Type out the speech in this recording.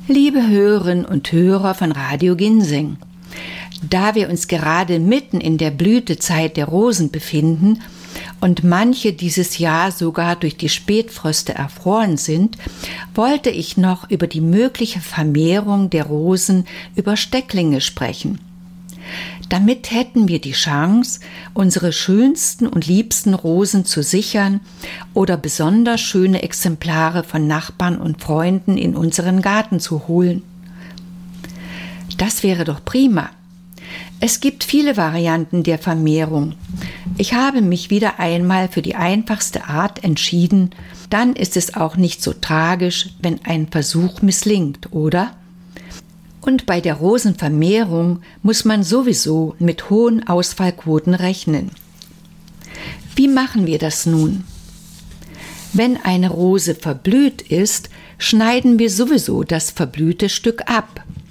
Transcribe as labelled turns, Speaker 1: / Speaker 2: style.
Speaker 1: Liebe Hörerinnen und Hörer von Radio Ginseng, da wir uns gerade mitten in der Blütezeit der Rosen befinden und manche dieses Jahr sogar durch die Spätfröste erfroren sind, wollte ich noch über die mögliche Vermehrung der Rosen über Stecklinge sprechen. Damit hätten wir die Chance, unsere schönsten und liebsten Rosen zu sichern oder besonders schöne Exemplare von Nachbarn und Freunden in unseren Garten zu holen. Das wäre doch prima. Es gibt viele Varianten der Vermehrung. Ich habe mich wieder einmal für die einfachste Art entschieden. Dann ist es auch nicht so tragisch, wenn ein Versuch misslingt, oder? Und bei der Rosenvermehrung muss man sowieso mit hohen Ausfallquoten rechnen. Wie machen wir das nun? Wenn eine Rose verblüht ist, schneiden wir sowieso das verblühte Stück ab.